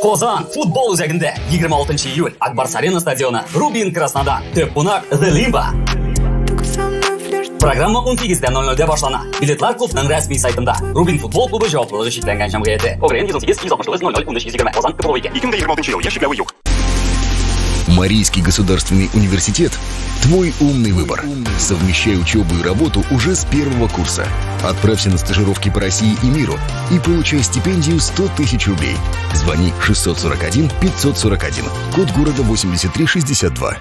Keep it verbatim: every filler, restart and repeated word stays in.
Qozon futbol o'zagida yigirma oltinchi iyul Akbarс Arena stadioni Rubin Krasnodar Teppunar The Limba. Programma o'n sakkizda nol nolda boshlanadi. Biletlar klubning rasmiy saytida. Rubin futbol klubi javoblari cheklangan jamg'armasi. O'g'rin yuz o'n sakkiz yuz oltmish to'qqiz nol nol o'n besh yuz yigirma. Qozon Кубовики. ikki ming yigirma oltinchi yil ящикловый юг. Марийский государственный университет – твой умный выбор. Совмещай учебу и работу уже с первого курса. Отправься на стажировки по России и миру и получай стипендию сто тысяч рублей. Звони шестьсот сорок один пятьсот сорок один. Код города восемьдесят три шестьдесят два.